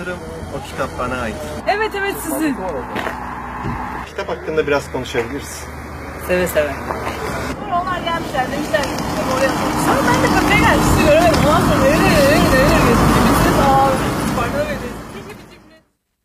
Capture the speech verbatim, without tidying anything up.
Sanırım o kitap bana ait. Evet evet sizin. Kitap hakkında biraz konuşabiliriz. Seve seve. Sonra onlar gelmişler demişler ki oraya. Sonra ben de kafeye gelmiştim. Göremedim. Ondan sonra